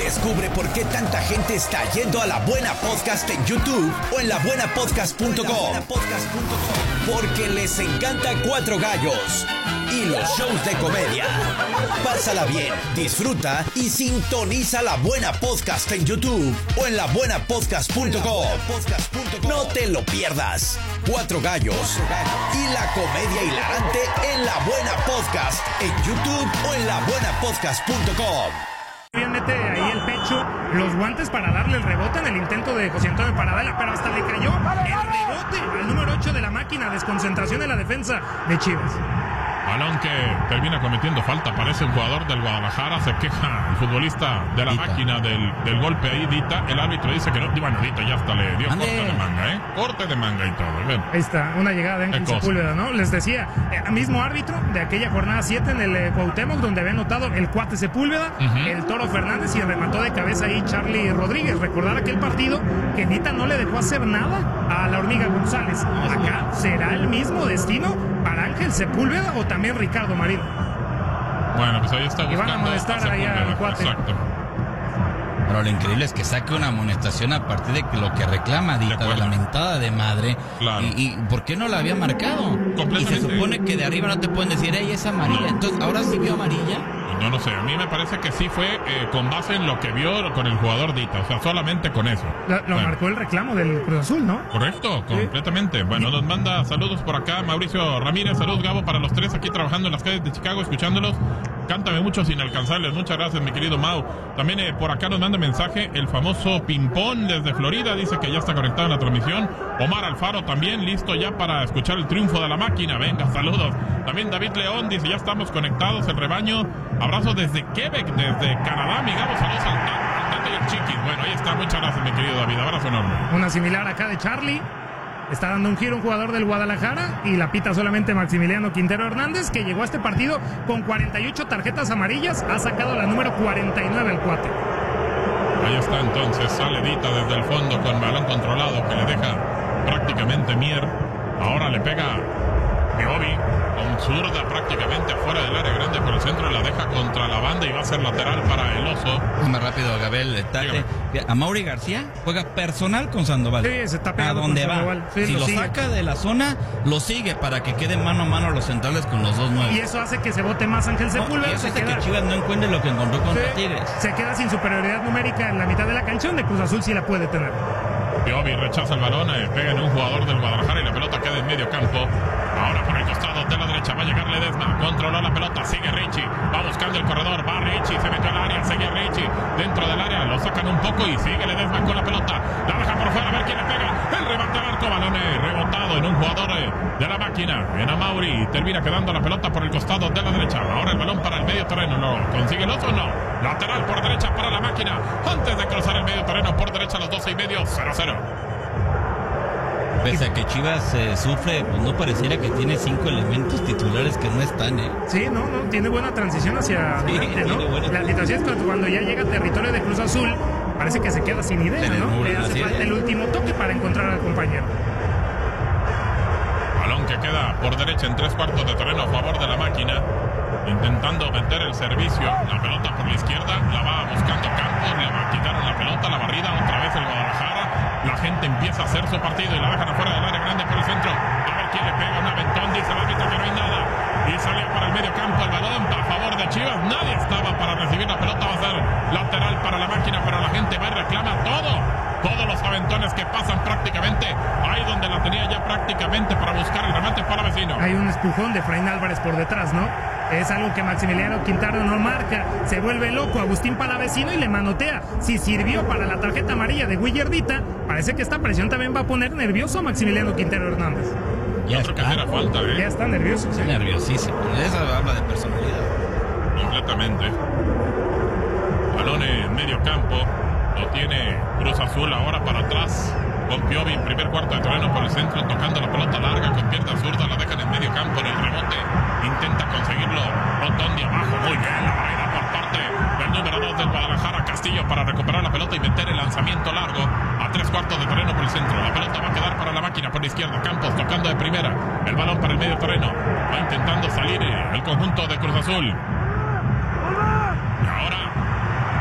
Descubre por qué tanta gente está yendo a La Buena Podcast en YouTube o en labuenapodcast.com. Porque les encanta Cuatro Gallos y los shows de comedia. Pásala bien, disfruta y sintoniza La Buena Podcast en YouTube o en labuenapodcast.com. No te lo pierdas. Cuatro Gallos y la comedia hilarante en La Buena Podcast en YouTube o en labuenapodcast.com. Bien, mete ahí el pecho, los guantes para darle el rebote en el intento de José Antonio Paradela, pero hasta le cayó el rebote al número 8 de la máquina. Desconcentración en la defensa de Chivas. Balón que termina cometiendo falta, parece un jugador del Guadalajara, se queja el futbolista de la Dita. Máquina del golpe ahí, Dita. El árbitro dice que no, bueno, Dita ya hasta le dio corte de manga, corte de manga y todo. Ven. Ahí está, una llegada de Ángel Sepúlveda, ¿no? Les decía, el mismo árbitro de aquella jornada 7 en el Cuauhtémoc, donde había notado el cuate Sepúlveda, el Toro Fernández, y remató de cabeza ahí Charly Rodríguez. Recordar aquel partido que Dita no le dejó hacer nada a la Hormiga González. Acá será el mismo destino para Ángel Sepúlveda o también Ricardo Marín. Bueno, pues ahí está buscando. Y van a molestar ahí al cuate. Exacto. Pero lo increíble es que saque una amonestación a partir de lo que reclama Dita, de la mentada de madre. Claro. ¿Y por qué no la había marcado? Y se supone que de arriba no te pueden decir, ella es amarilla. No. Entonces, ¿ahora sí vio amarilla? No lo sé, a mí me parece que sí fue con base en lo que vio con el jugador Dita, o sea, solamente con eso. Lo marcó el reclamo del Cruz Azul, ¿no? Correcto, completamente. Bueno, nos manda saludos por acá Mauricio Ramírez, saludos Gabo para los tres aquí trabajando en las calles de Chicago, escuchándolos. Cántame muchos inalcanzables, muchas gracias mi querido Mau. También por acá nos manda mensaje el famoso Pimpón desde Florida, dice que ya está conectado en la transmisión. Omar Alfaro también listo ya para escuchar el triunfo de la máquina, venga, saludos. También David León dice, ya estamos conectados, el rebaño. Abrazo desde Quebec, desde Canadá, mi Gabo, saludos al Tata y el Chiquis. Bueno, ahí está, muchas gracias mi querido David, abrazo enorme. Una similar acá de Charly. Está dando un giro un jugador del Guadalajara y la pita solamente Maximiliano Quintero Hernández, que llegó a este partido con 48 tarjetas amarillas, ha sacado la número 49 el cuate. Ahí está entonces, sale Dita desde el fondo con balón controlado que le deja prácticamente Mier. Ahora le pega Piovi con zurda prácticamente afuera del área grande por el centro, la deja contra la banda y va a ser lateral para el Oso. Más rápido, Gabriel. A Mauri García juega personal con Sandoval. Sí, se está pegando a donde va. Sí, si lo saca de la zona, lo sigue para que quede mano a mano los centrales con los dos nuevos. Y eso hace que se vote más Ángel Sepúlveda. Y eso hace que Chivas no encuentre lo que encontró contra Tigres. Se queda sin superioridad numérica en la mitad de la cancha, donde Cruz Azul sí la puede tener. Piovi rechaza el balón, pega en un jugador del Guadalajara y la pelota queda en medio campo. Ahora por el costado de la derecha va a llegar Ledesma, controló la pelota, sigue Richie, va buscando el corredor, va Richie, se metió al área, sigue Richie, dentro del área, lo sacan un poco y sigue Ledesma con la pelota, la deja por fuera, a ver quién le pega, el remate al arco, balón rebotado en un jugador de la máquina, en Amauri, termina quedando la pelota por el costado de la derecha, ahora el balón para el medio terreno, ¿lo consigue el Oso? No, lateral por derecha para la máquina, antes de cruzar el medio terreno por derecha a los 12:30, 0-0. Pese a que Chivas sufre, pues no pareciera que tiene 5 elementos titulares que no están, Sí, no, tiene buena transición hacia adelante, ¿no? La situación es que cuando ya llega a territorio de Cruz Azul, parece que se queda sin idea, ¿no? Le hace falta el último toque para encontrar al compañero. Balón que queda por derecha en 3/4 de terreno a favor de la máquina, intentando meter el servicio, la pelota por la izquierda, la va buscando Campos, le va a quitar la pelota, la barrida, otra vez el Guadalajara. La gente empieza a hacer su partido y la dejan afuera del área grande por el centro. A ver quién le pega un aventón, dice el árbitro que no hay nada. Y salió para el medio campo el balón a favor de Chivas. Nadie estaba para recibir la pelota, va a ser lateral para la máquina, pero la gente va y reclama todo. Todos los aventones que pasan prácticamente ahí donde la tenía ya prácticamente para buscar el remate para vecino. Hay un empujón de Efraín Álvarez por detrás, ¿no? Es algo que Maximiliano Quintero no marca. Se vuelve loco Agustín Palavecino y le manotea. Si sirvió para la tarjeta amarilla de Willer Dita, parece que esta presión también va a poner nervioso a Maximiliano Quintero Hernández. Ya creo que era falta, Ya está nervioso. Sí. Nerviosísimo. Eso habla de personalidad. Completamente. Balón en medio campo. Lo tiene Cruz Azul ahora para atrás. Con Piovi en primer cuarto de terreno por el centro, tocando la pelota larga con pierna zurda, la dejan en medio campo en el rebote, intenta conseguirlo Rotondi abajo, muy bien, la barrida por parte del número 2 del Guadalajara, Castillo, para recuperar la pelota y meter el lanzamiento largo a 3/4 de terreno por el centro, la pelota va a quedar para la máquina por la izquierda, Campos tocando de primera, el balón para el medio terreno, va intentando salir el conjunto de Cruz Azul,